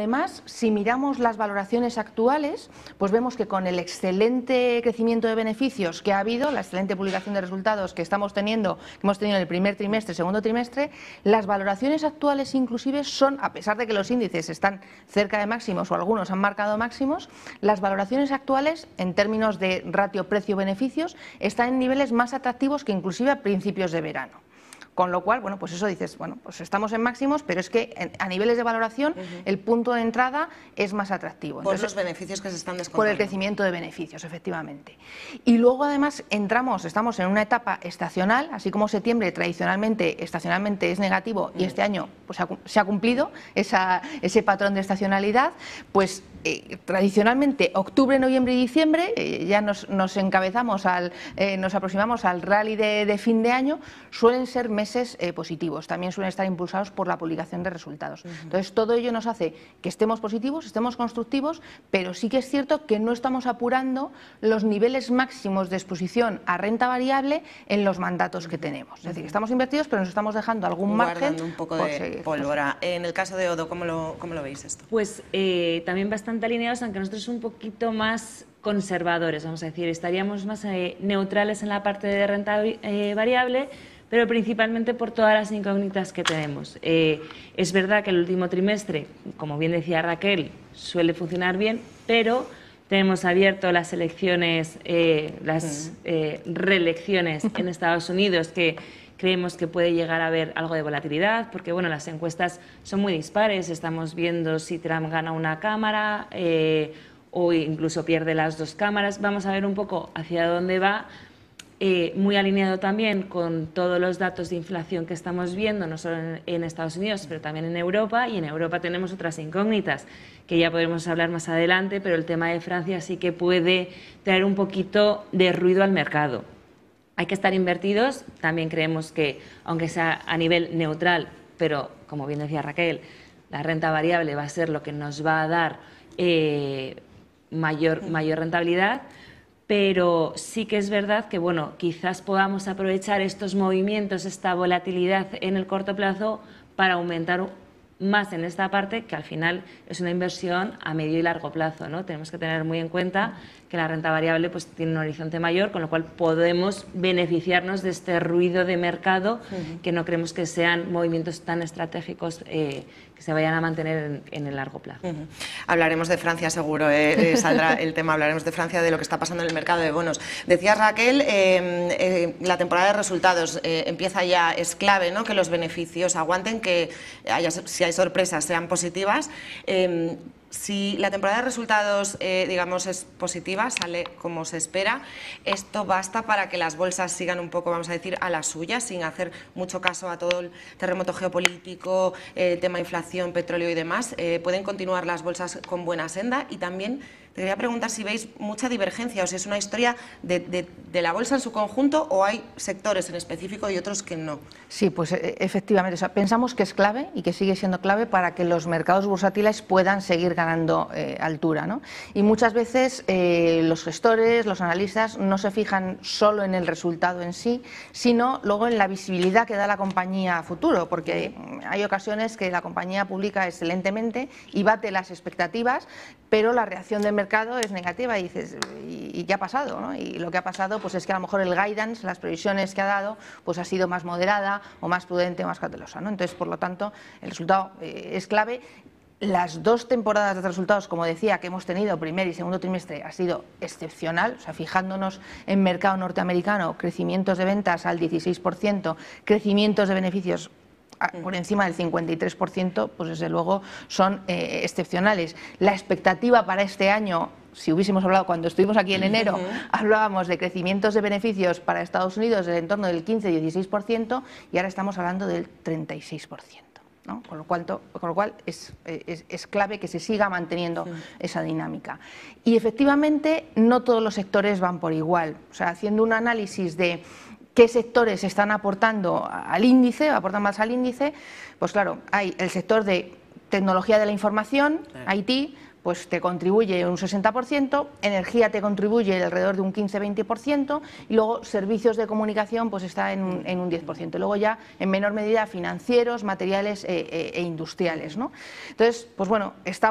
además, si miramos las valoraciones actuales, pues vemos que con el excelente crecimiento de beneficios que ha habido, la excelente publicación de resultados que hemos tenido en el primer trimestre, segundo trimestre, las valoraciones actuales inclusive son, a pesar de que los índices están cerca de máximos o algunos han marcado máximos, las valoraciones actuales en términos de ratio precio-beneficios están en niveles más atractivos que inclusive a principios de verano. Con lo cual, bueno, pues eso dices, bueno, pues estamos en máximos, pero es que a niveles de valoración el punto de entrada es más atractivo. Entonces, por los beneficios que se están descontando. Por el crecimiento de beneficios, efectivamente. Y luego además estamos en una etapa estacional, así como septiembre estacionalmente es negativo y este año pues, se ha cumplido ese patrón de estacionalidad, pues tradicionalmente octubre, noviembre y diciembre, ya nos aproximamos al rally de fin de año, suelen ser meses positivos, también suelen estar impulsados por la publicación de resultados. Entonces todo ello nos hace que estemos positivos, estemos constructivos, pero sí que es cierto que no estamos apurando los niveles máximos de exposición a renta variable en los mandatos que tenemos. Es decir, estamos invertidos, pero nos estamos dejando algún margen. Guardando un poco de pólvora. En el caso de Odo, ¿cómo lo veis esto? Pues también bastante alineados, aunque nosotros un poquito más conservadores, vamos a decir, estaríamos más neutrales en la parte de renta variable, pero principalmente por todas las incógnitas que tenemos. Es verdad que el último trimestre, como bien decía Raquel, suele funcionar bien, pero tenemos abierto las elecciones, reelecciones en Estados Unidos, que creemos que puede llegar a haber algo de volatilidad, porque bueno, las encuestas son muy dispares, estamos viendo si Trump gana una cámara o incluso pierde las dos cámaras. Vamos a ver un poco hacia dónde va, muy alineado también con todos los datos de inflación que estamos viendo, no solo en Estados Unidos, pero también en Europa, y en Europa tenemos otras incógnitas que ya podremos hablar más adelante, pero el tema de Francia sí que puede traer un poquito de ruido al mercado. Hay que estar invertidos, también creemos que, aunque sea a nivel neutral, pero como bien decía Raquel, la renta variable va a ser lo que nos va a dar mayor rentabilidad, pero sí que es verdad que, bueno, quizás podamos aprovechar estos movimientos, esta volatilidad en el corto plazo para aumentar más en esta parte, que al final es una inversión a medio y largo plazo, ¿no? Tenemos que tener muy en cuenta que la renta variable pues tiene un horizonte mayor, con lo cual podemos beneficiarnos de este ruido de mercado, que no creemos que sean movimientos tan estratégicos que se vayan a mantener en el largo plazo. Hablaremos de Francia seguro, saldrá el tema, hablaremos de Francia, de lo que está pasando en el mercado de bonos. Decías, Raquel, la temporada de resultados empieza ya, es clave, ¿no?, que los beneficios aguanten, que si hay sorpresas sean positivas. Si la temporada de resultados, digamos, es positiva, sale como se espera, esto basta para que las bolsas sigan un poco, vamos a decir, a la suya, sin hacer mucho caso a todo el terremoto geopolítico, tema inflación, petróleo y demás. ¿Pueden continuar las bolsas con buena senda? Y también te quería preguntar si veis mucha divergencia, o si es una historia de la bolsa en su conjunto, o hay sectores en específico y otros que no. Sí, pues efectivamente, o sea, pensamos que es clave y que sigue siendo clave para que los mercados bursátiles puedan seguir ganando altura, ¿no? Y muchas veces los gestores, los analistas no se fijan solo en el resultado en sí, sino luego en la visibilidad que da la compañía a futuro, porque hay ocasiones que la compañía publica excelentemente y bate las expectativas, pero la reacción del mercado es negativa y dices, ¿y qué ha pasado?, ¿no? Y lo que ha pasado pues es que a lo mejor el guidance, las previsiones que ha dado, pues ha sido más moderada o más prudente o más cautelosa, ¿no? Entonces, por lo tanto, el resultado es clave. Las dos temporadas de resultados, como decía, que hemos tenido, primer y segundo trimestre, ha sido excepcional. O sea, fijándonos en mercado norteamericano, crecimientos de ventas al 16%, crecimientos de beneficios por encima del 53%, pues desde luego son excepcionales. La expectativa para este año, si hubiésemos hablado cuando estuvimos aquí en enero, hablábamos de crecimientos de beneficios para Estados Unidos del entorno del 15-16% y ahora estamos hablando del 36%. ¿no? Con lo cual es clave que se siga manteniendo esa dinámica. Y efectivamente no todos los sectores van por igual. O sea, haciendo un análisis de qué sectores están aportando al índice, aportan más al índice, pues claro, hay el sector de tecnología de la información, IT, pues te contribuye un 60%, energía te contribuye alrededor de un 15-20%, y luego servicios de comunicación pues está en un 10%. Luego ya en menor medida financieros, materiales e industriales, ¿no? Entonces, pues bueno, está